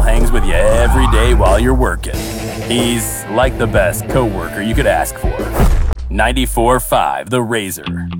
hangs with you every day while you're working. He's like the best coworker you could ask for. 94.5 The Razor.